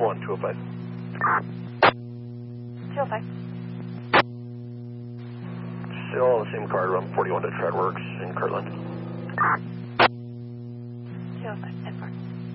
205. 205. Still on the same card, around 41 to Treadworks in Kirtland.